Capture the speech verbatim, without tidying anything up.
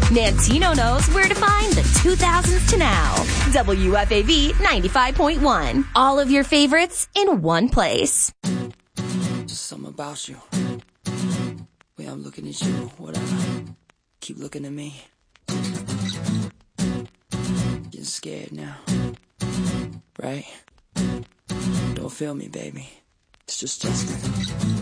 Nantino knows where to find the two thousands to now. W F A V ninety-five point one. All of your favorites in one place. Just something about you. Way I'm looking at you, whatever. Keep looking at me. Getting scared now. Right? Don't feel me, baby. It's just Justin.